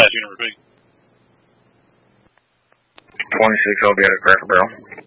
last unit repeat. 26, I'll be at a Cracker Barrel.